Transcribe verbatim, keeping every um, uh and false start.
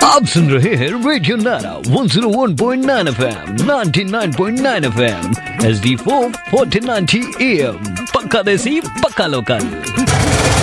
आप सुन रहे हैं रेडियो नारा one zero one point nine FM, ninety nine point nine FM, H D four forty ninety am. पक्का देसी, पक्का लोकल।